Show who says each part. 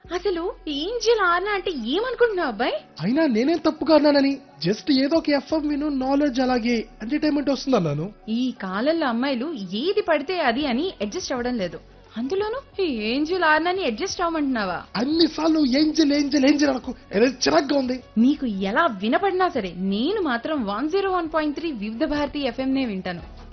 Speaker 1: అసలు ఏంజెల్ ఆర్నా అంటే ఏమనుకుంటున్నావు అబ్బాయి?
Speaker 2: అయినా నేనేం తప్పుగా అన్నానని? జస్ట్ ఏదో ఒక ఎఫ్ఎం విను, నాలెడ్జ్ అలాగే ఎంటర్టైన్మెంట్ వస్తుంది అన్నాను.
Speaker 1: ఈ కాలంలో అమ్మాయిలు ఏది పడితే అది అని అడ్జస్ట్ అవ్వడం లేదు. అందులోనూ ఈ ఏంజెల్ ఆర్నాని అడ్జస్ట్ అవ్వమంటున్నావా?
Speaker 2: అన్నిసార్లు ఏంజల్ ఏంజల్ ఏంజల్ అనుకో, ఏదో చిరాగ్గా ఉంది.
Speaker 1: నీకు ఎలా వినపడినా సరే నేను మాత్రం 101.3 వివిధ భారతి ఎఫ్ఎం నే వింటాను.